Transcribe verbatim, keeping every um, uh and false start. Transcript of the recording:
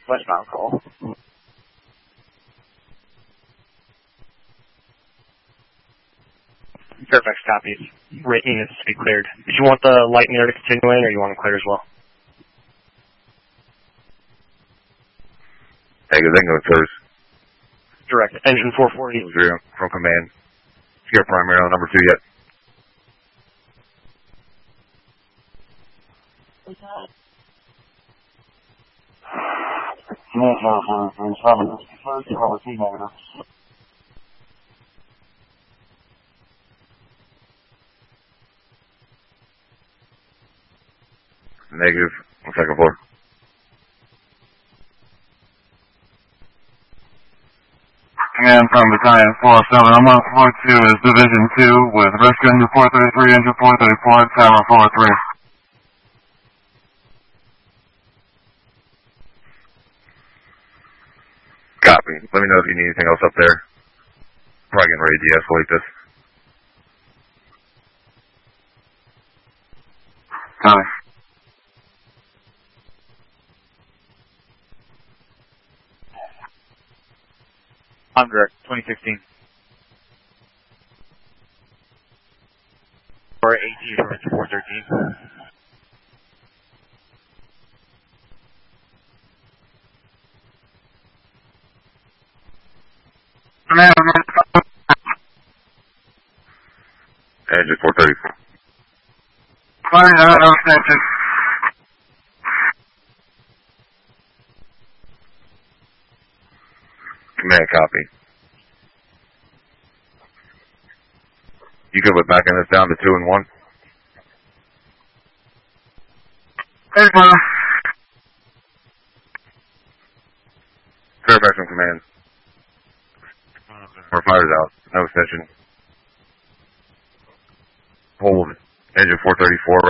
Westbound call. Fairfax copies. Rating is to be cleared. Did you want the light in the air to continue in, or you want them cleared as well? Hey, good thing with first. Direct. Engine four forty. Zero from command. Did you get primary on number two yet? Negative. On second floor. Command from Battalion four oh seven. I'm on floor two is Division two with rescue engine four thirty-three, engine four thirty-four, tower four oh three. Copy. Let me know if you need anything else up there. Probably getting ready to de-escalate this. Copy. I'm direct, twenty sixteen. Or eighteen from engine four thirteen. Engine four thirty-four. Sorry, no, no extension. Command copy. You good with backing this down to two and one? Hey, brother. Fairfax from command. Our fire's out. No extension. Hold engine four thirty-four.